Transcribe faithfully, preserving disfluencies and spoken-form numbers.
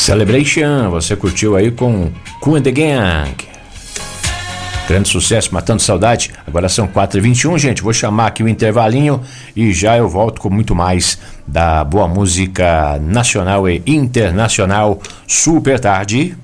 Celebration, você curtiu aí com Kool and the Gang. Grande sucesso, matando saudade. Agora são quatro e vinte e um, gente. Vou chamar aqui o intervalinho e já eu volto com muito mais da boa música nacional e internacional. Super tarde.